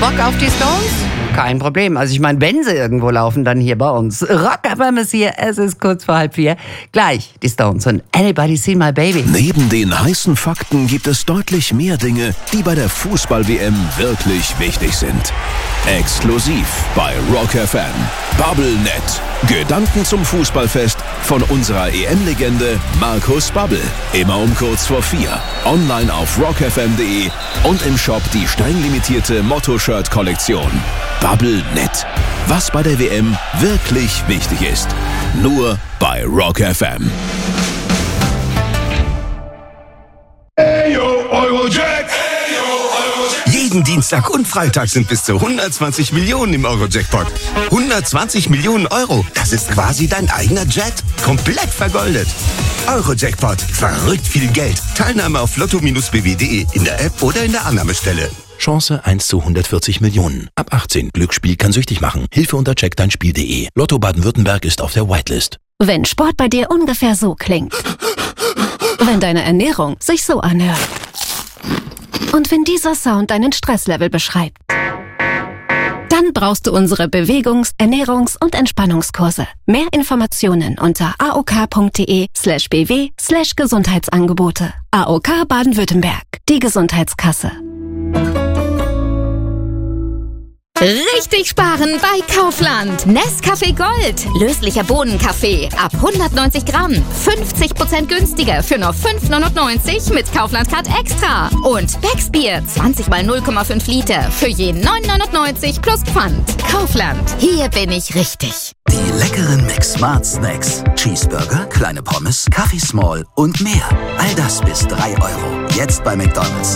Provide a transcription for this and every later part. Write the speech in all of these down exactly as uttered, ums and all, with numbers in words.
Bock auf die Stones? Kein Problem. Also ich meine, wenn sie irgendwo laufen, dann hier bei uns. Rock F M ist hier, es ist kurz vor halb vier. Gleich die Stones und Anybody See My Baby. Neben den heißen Fakten gibt es deutlich mehr Dinge, die bei der Fußball-W M wirklich wichtig sind. Exklusiv bei Rock F M. Bubblenet. Gedanken zum Fußballfest von unserer E M-Legende Markus Babbel. Immer um kurz vor vier. Online auf rock f m punkt d e und im Shop die streng limitierte Motto-Shirt-Kollektion. Bubblenet. Was bei der W M wirklich wichtig ist. Nur bei Rock F M. Hey, yo, Eurojack! Jeden Dienstag und Freitag sind bis zu hundertzwanzig Millionen im Euro-Jackpot. hundertzwanzig Millionen Euro, das ist quasi dein eigener Jet. Komplett vergoldet. Euro-Jackpot, verrückt viel Geld. Teilnahme auf lotto b w punkt de in der App oder in der Annahmestelle. Chance eins zu hundertvierzig Millionen. Ab achtzehn. Glücksspiel kann süchtig machen. Hilfe unter check dein spiel punkt de. Lotto Baden-Württemberg ist auf der Whitelist. Wenn Sport bei dir ungefähr so klingt. Wenn deine Ernährung sich so anhört. Und wenn dieser Sound deinen Stresslevel beschreibt. Dann brauchst du unsere Bewegungs-, Ernährungs- und Entspannungskurse. Mehr Informationen unter aok.de slash bw slash Gesundheitsangebote. A O K Baden-Württemberg, die Gesundheitskasse. Richtig sparen bei Kaufland. Nescafé Gold. Löslicher Bohnenkaffee. Ab hundertneunzig Gramm. fünfzig Prozent günstiger für nur fünf neunundneunzig mit Kaufland Card Extra. Und Becksbier. zwanzig mal null Komma fünf Liter. Für je neun neunundneunzig plus Pfand. Kaufland. Hier bin ich richtig. Die leckeren Mix Smart Snacks. Cheeseburger, kleine Pommes, Kaffee Small und mehr. All das bis drei Euro. Jetzt bei McDonald's.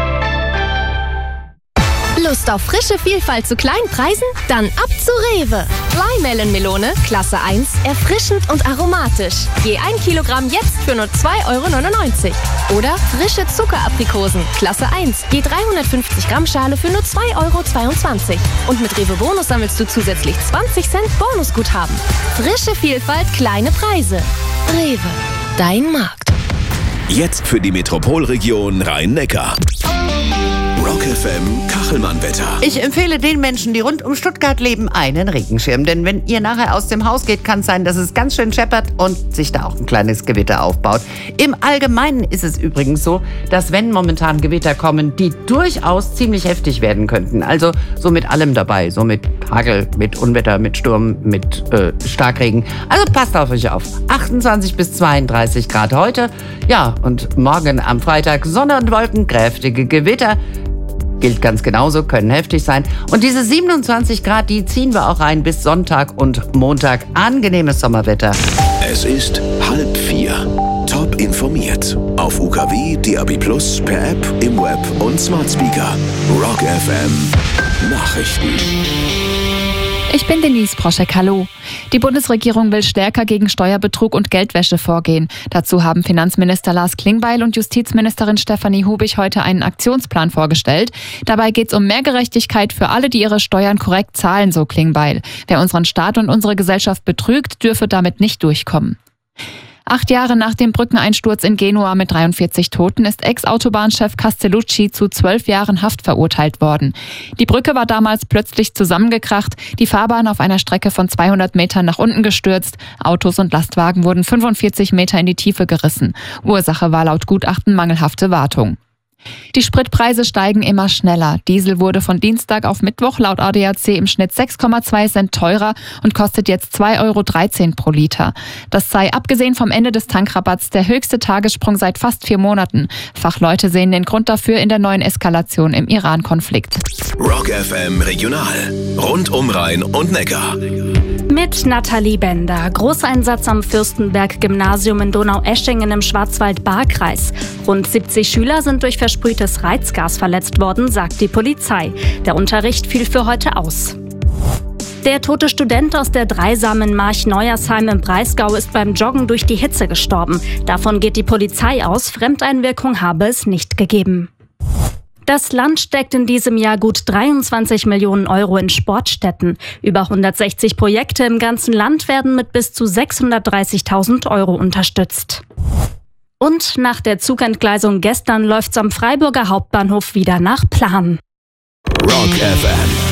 Lust auf frische Vielfalt zu kleinen Preisen? Dann ab zu Rewe. Flymelon-Melone, Klasse eins, erfrischend und aromatisch. Je ein Kilogramm jetzt für nur zwei Euro neunundneunzig. Oder frische Zuckeraprikosen, Klasse eins, je dreihundertfünfzig Gramm Schale für nur zwei Euro zweiundzwanzig. Und mit Rewe Bonus sammelst du zusätzlich zwanzig Cent Bonusguthaben. Frische Vielfalt, kleine Preise. Rewe, dein Markt. Jetzt für die Metropolregion Rhein-Neckar. Rock F M Kachelmann-Wetter. Ich empfehle den Menschen, die rund um Stuttgart leben, einen Regenschirm. Denn wenn ihr nachher aus dem Haus geht, kann es sein, dass es ganz schön scheppert und sich da auch ein kleines Gewitter aufbaut. Im Allgemeinen ist es übrigens so, dass wenn momentan Gewitter kommen, die durchaus ziemlich heftig werden könnten. Also so mit allem dabei. So mit Hagel, mit Unwetter, mit Sturm, mit äh, Starkregen. Also passt auf euch auf. achtundzwanzig bis zweiunddreißig Grad heute. Ja, und morgen am Freitag Sonne und Wolken, kräftige Gewitter. Gilt ganz genauso, können heftig sein. Und diese siebenundzwanzig Grad, die ziehen wir auch rein bis Sonntag und Montag. Angenehmes Sommerwetter. Es ist halb vier. Top informiert. Auf U K W, D A B plus, per App, im Web und Smart Speaker. Rock F M. Nachrichten. Ich bin Denise Proschek, hallo. Die Bundesregierung will stärker gegen Steuerbetrug und Geldwäsche vorgehen. Dazu haben Finanzminister Lars Klingbeil und Justizministerin Stefanie Hubig heute einen Aktionsplan vorgestellt. Dabei geht es um mehr Gerechtigkeit für alle, die ihre Steuern korrekt zahlen, so Klingbeil. Wer unseren Staat und unsere Gesellschaft betrügt, dürfe damit nicht durchkommen. Acht Jahre nach dem Brückeneinsturz in Genua mit dreiundvierzig Toten ist Ex-Autobahnchef Castellucci zu zwölf Jahren Haft verurteilt worden. Die Brücke war damals plötzlich zusammengekracht, die Fahrbahn auf einer Strecke von zweihundert Metern nach unten gestürzt, Autos und Lastwagen wurden fünfundvierzig Meter in die Tiefe gerissen. Ursache war laut Gutachten mangelhafte Wartung. Die Spritpreise steigen immer schneller. Diesel wurde von Dienstag auf Mittwoch laut A D A C im Schnitt sechs Komma zwei Cent teurer und kostet jetzt zwei Euro dreizehn pro Liter. Das sei abgesehen vom Ende des Tankrabatts der höchste Tagessprung seit fast vier Monaten. Fachleute sehen den Grund dafür in der neuen Eskalation im Iran-Konflikt. Rock F M Regional. Rund um Rhein und Neckar. Mit Nathalie Bender. Großeinsatz am Fürstenberg-Gymnasium in Donaueschingen im Schwarzwald-Baar-Kreis. Rund siebzig Schüler sind durch versprühtes Reizgas verletzt worden, sagt die Polizei. Der Unterricht fiel für heute aus. Der tote Student aus der dreisamen March Neuersheim im Breisgau ist beim Joggen durch die Hitze gestorben. Davon geht die Polizei aus, Fremdeinwirkung habe es nicht gegeben. Das Land steckt in diesem Jahr gut dreiundzwanzig Millionen Euro in Sportstätten. Über hundertsechzig Projekte im ganzen Land werden mit bis zu sechshundertdreißigtausend Euro unterstützt. Und nach der Zugentgleisung gestern läuft's am Freiburger Hauptbahnhof wieder nach Plan. Rock F M.